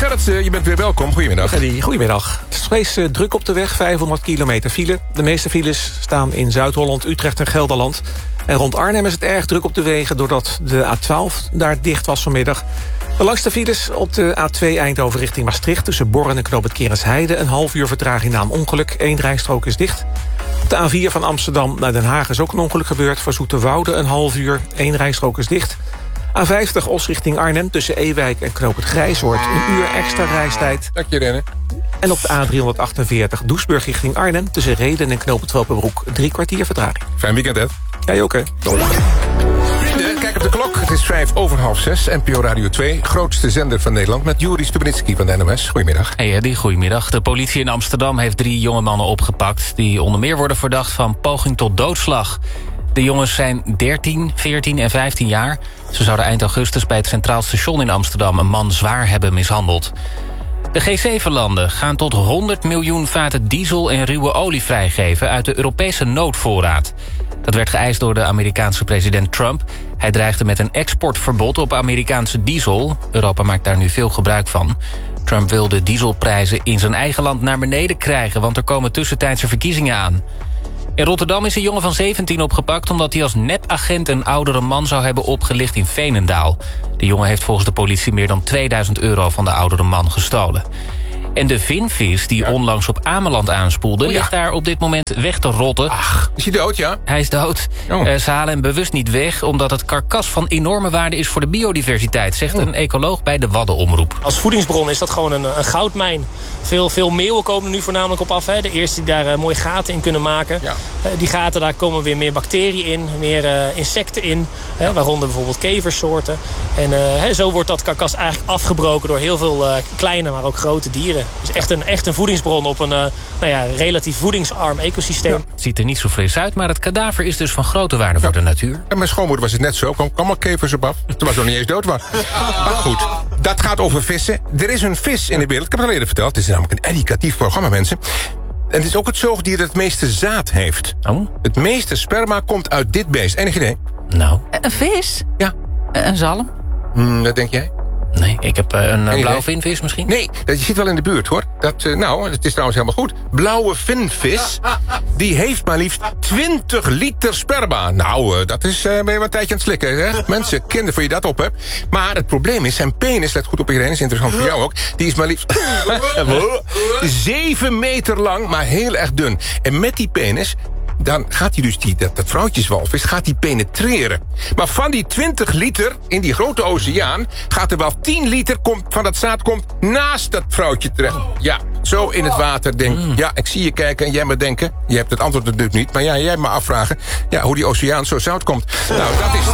Gerrit, je bent weer welkom. Goedemiddag. Goedemiddag. Het is steeds druk op de weg, 500 kilometer file. De meeste files staan in Zuid-Holland, Utrecht en Gelderland. En rond Arnhem is het erg druk op de wegen, doordat de A12 daar dicht was vanmiddag. De langste files op de A2 Eindhoven richting Maastricht, tussen Borren en Knoop het Kerensheide. Een half uur vertraging na een ongeluk. 1 rijstrook is dicht. Op de A4 van Amsterdam naar Den Haag is ook een ongeluk gebeurd. Voor Zoeterwoude een half uur. 1 rijstrook is dicht. A50 Os richting Arnhem tussen Ewijk en Knoop het Grijshoort. Een uur extra reistijd. Dank je, René. En op de A348 Doesburg richting Arnhem tussen Rheden en Knoop het Velpenbroek 3 kwartier vertraging. Fijn weekend, Ed. Jij ook, hè? Vrienden, kijk op de klok. Het is 5:05. NPO Radio 2, grootste zender van Nederland, met Juri Stubenitski van de NOS. Goedemiddag. Hey Eddie, goedemiddag. De politie in Amsterdam heeft 3 jonge mannen opgepakt die onder meer worden verdacht van poging tot doodslag. De jongens zijn 13, 14 en 15 jaar. Ze zouden eind augustus bij het Centraal Station in Amsterdam een man zwaar hebben mishandeld. De G7-landen gaan tot 100 miljoen vaten diesel en ruwe olie vrijgeven uit de Europese noodvoorraad. Dat werd geëist door de Amerikaanse president Trump. Hij dreigde met een exportverbod op Amerikaanse diesel. Europa maakt daar nu veel gebruik van. Trump wil de dieselprijzen in zijn eigen land naar beneden krijgen, want er komen tussentijdse verkiezingen aan. In Rotterdam is een jongen van 17 opgepakt omdat hij als nepagent een oudere man zou hebben opgelicht in Veenendaal. De jongen heeft volgens de politie meer dan 2000 euro van de oudere man gestolen. En de vinvis die onlangs op Ameland aanspoelde ligt daar op dit moment weg te rotten. Ach, is hij dood, ja? Hij is dood. Ze halen hem bewust niet weg, omdat het karkas van enorme waarde is voor de biodiversiteit, zegt een ecoloog bij de Waddenomroep. Als voedingsbron is dat gewoon een goudmijn. Veel meeuwen komen er nu voornamelijk op af. Hè. De eerste die daar mooie gaten in kunnen maken. Ja. Die gaten, daar komen weer meer bacteriën in, meer insecten in. Waaronder bijvoorbeeld keversoorten. En zo wordt dat karkas eigenlijk afgebroken door heel veel kleine, maar ook grote dieren. Dus echt een voedingsbron op een relatief voedingsarm ecosysteem. Ja. Het ziet er niet zo fris uit, maar het kadaver is dus van grote waarde voor de natuur. En mijn schoonmoeder was het net zo. Er kwam allemaal kevers op af. Toen was nog niet eens dood was. Maar goed, dat gaat over vissen. Er is een vis in de wereld. Ik heb het al eerder verteld. Het is namelijk een educatief programma, mensen. En het is ook het zoogdier dat het meeste zaad heeft. Oh? Het meeste sperma komt uit dit beest. Enig idee? Nou. Een vis? Ja. Een zalm? Dat denk jij? Nee, ik heb een blauwe vinvis misschien. Nee, je zit wel in de buurt, hoor. Het is trouwens helemaal goed. Blauwe vinvis, die heeft maar liefst 20 liter sperma. Nou, dat is ben je wat een tijdje aan het slikken, hè? Mensen, kinderen, voor je dat op hebt. Maar het probleem is, zijn penis, let goed op iedereen, is interessant voor jou ook. Die is maar liefst 7 meter lang, maar heel erg dun. En met die penis, dan gaat hij dus dat vrouwtjeswalvis gaat hij penetreren. Maar van die 20 liter in die grote oceaan gaat er wel 10 liter van dat zaad komt naast dat vrouwtje terecht. Ja, zo in het water denk. Ja, ik zie je kijken en jij maar denken. Je hebt het antwoord natuurlijk niet, maar ja, jij maar afvragen. Ja, hoe die oceaan zo zout komt. Nou, dat is